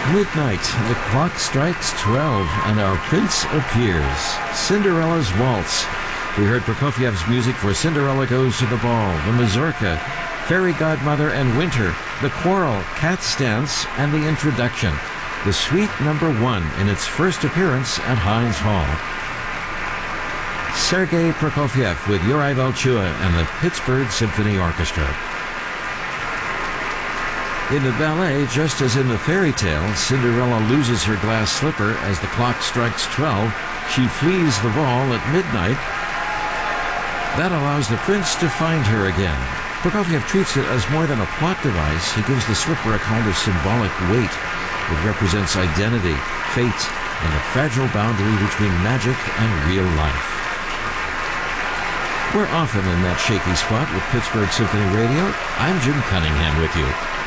Midnight, the clock strikes 12, and our prince appears. Cinderella's Waltz. We heard Prokofiev's music for Cinderella Goes to the Ball, The Mazurka, Fairy Godmother and Winter, The Quarrel, Cat's Dance, and the Introduction. The Suite No. 1 in its first appearance at Heinz Hall. Sergei Prokofiev with Yuri Valchua and the Pittsburgh Symphony Orchestra. In the ballet, just as in the fairy tale, Cinderella loses her glass slipper as the clock strikes 12. She flees the ball at midnight. That allows the prince to find her again. Prokofiev treats it as more than a plot device. He gives the slipper a kind of symbolic weight. It represents identity, fate, and the fragile boundary between magic and real life. We're often in that shaky spot with Pittsburgh Symphony Radio. I'm Jim Cunningham with you.